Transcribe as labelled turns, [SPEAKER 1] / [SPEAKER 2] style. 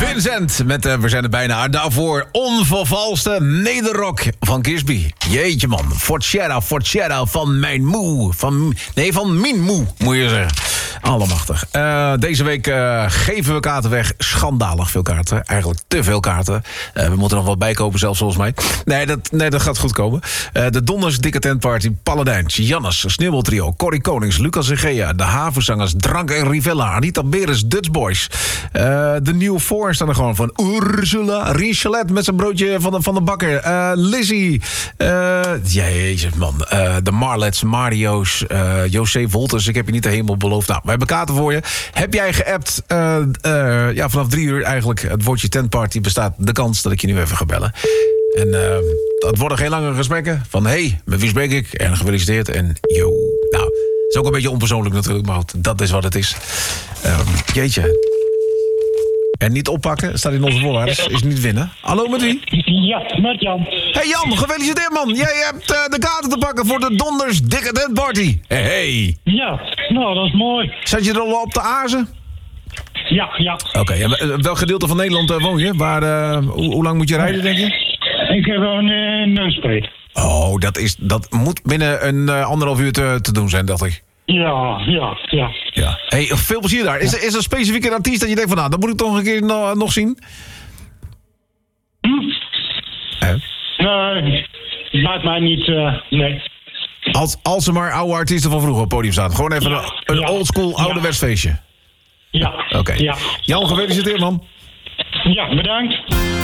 [SPEAKER 1] Vincent met We zijn er bijna. Daarvoor onvervalste nederrock van Kisby. Jeetje man, Fortjera van mijn moe. Van mijn moe, moet je zeggen. Allemachtig. Deze week geven we kaarten weg. Schandalig veel kaarten. Eigenlijk te veel kaarten. We moeten nog wat bijkopen zelfs volgens mij. Nee, dat gaat goed komen. De Donders Dikke Tentparty, Paladijns, Jannes, Sneeuwbaltrio, Corrie Konings, Lucas Egea, de Havenzangers, Drank en Rivella, Anita Beres, Dutch Boys. De New Four staan er gewoon van. Ursula, Richelet met zijn broodje van de bakker. Lizzie. Jezus man. De Marlets, Mario's, José Volters. Ik heb je niet de hemel beloofd. Nou, we hebben kaarten voor je. Heb jij geappt? Vanaf 3 uur eigenlijk het woordje tentparty bestaat de kans dat ik je nu even ga bellen. En dat worden geen lange gesprekken. Van met wie spreek ik? En gefeliciteerd. En yo. Nou, het is ook een beetje onpersoonlijk natuurlijk, maar dat is wat het is. Jeetje. En niet oppakken, staat in onze voorwaarden. Is niet winnen. Hallo, met wie?
[SPEAKER 2] Ja, met Jan.
[SPEAKER 1] Hey Jan, gefeliciteerd man. Jij hebt de kaarten te pakken voor de Donders Dikke Tentparty. Hey.
[SPEAKER 2] Ja, nou, dat is mooi.
[SPEAKER 1] Zat je er al op te azen?
[SPEAKER 2] Ja.
[SPEAKER 1] Oké, en welk gedeelte van Nederland woon je? Hoe lang moet je rijden, denk je? Ik
[SPEAKER 2] heb een neuspreet.
[SPEAKER 1] Oh, dat moet binnen een 1,5 uur te doen zijn, dacht ik.
[SPEAKER 2] Ja.
[SPEAKER 1] Hey, veel plezier daar. Is er een specifieke artiest dat je denkt van, nou, dat moet ik toch een keer nog zien?
[SPEAKER 2] Nee, maakt mij niet, nee.
[SPEAKER 1] Als er maar oude artiesten van vroeger op het podium staan. Gewoon even een oldschool ouderwets feestje.
[SPEAKER 2] Ja.
[SPEAKER 1] Oké.
[SPEAKER 2] Ja.
[SPEAKER 1] Jan, gefeliciteerd man.
[SPEAKER 2] Ja, bedankt.